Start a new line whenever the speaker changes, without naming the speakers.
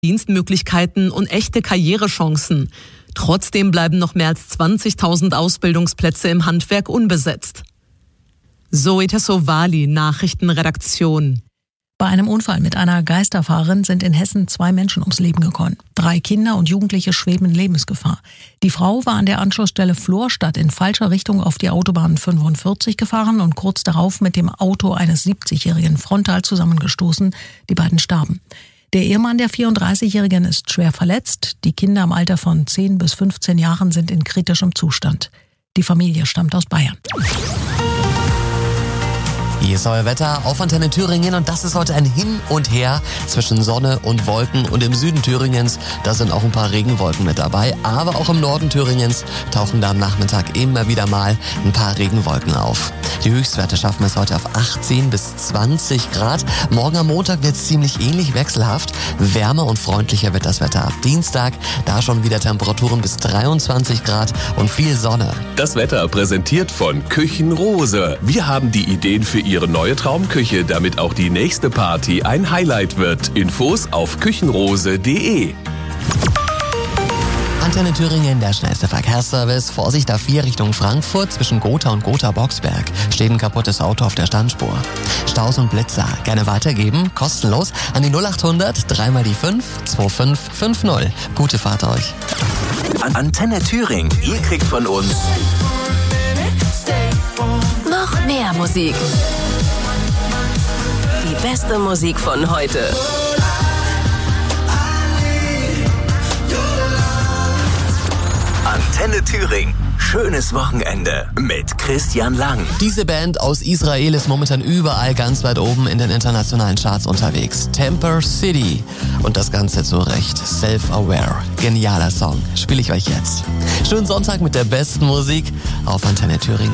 Dienstmöglichkeiten und echte Karrierechancen. Trotzdem bleiben noch mehr als 20.000 Ausbildungsplätze im Handwerk unbesetzt. Zoe Tassovali, Nachrichtenredaktion.
Bei einem Unfall mit einer Geisterfahrerin sind in Hessen 2 Menschen ums Leben gekommen. 3 Kinder und Jugendliche schweben in Lebensgefahr. Die Frau war an der Anschlussstelle Florstadt in falscher Richtung auf die Autobahn 45 gefahren und kurz darauf mit dem Auto eines 70-Jährigen frontal zusammengestoßen. Die beiden starben. Der Ehemann der 34-Jährigen ist schwer verletzt. Die Kinder im Alter von 10 bis 15 Jahren sind in kritischem Zustand. Die Familie stammt aus Bayern.
Hier ist euer Wetter auf Antenne Thüringen und das ist heute ein Hin und Her zwischen Sonne und Wolken und im Süden Thüringens, da sind auch ein paar Regenwolken mit dabei, aber auch im Norden Thüringens tauchen da am Nachmittag immer wieder mal ein paar Regenwolken auf. Die Höchstwerte schaffen es heute auf 18 bis 20 Grad. Morgen am Montag wird es ziemlich ähnlich wechselhaft. Wärmer und freundlicher wird das Wetter ab Dienstag, da schon wieder Temperaturen bis 23 Grad und viel Sonne.
Das Wetter präsentiert von Küchenrose. Wir haben die Ideen für Ihre neue Traumküche, damit auch die nächste Party ein Highlight wird. Infos auf küchenrose.de.
Antenne Thüringen, der schnellste Verkehrsservice. Vorsicht A4 Richtung Frankfurt zwischen Gotha und Gotha-Boxberg. Steht ein kaputtes Auto auf der Standspur. Staus und Blitzer. Gerne weitergeben, kostenlos an die 0800 3 mal die 5 2550. Gute Fahrt euch.
Antenne Thüringen. Ihr kriegt von uns
noch mehr Musik. Die beste Musik von heute.
Antenne Thüringen. Schönes Wochenende mit Christian Lang.
Diese Band aus Israel ist momentan überall ganz weit oben in den internationalen Charts unterwegs. Temper City. Und das Ganze zu Recht. Self-Aware. Genialer Song. Spiele ich euch jetzt. Schönen Sonntag mit der besten Musik auf Antenne Thüringen.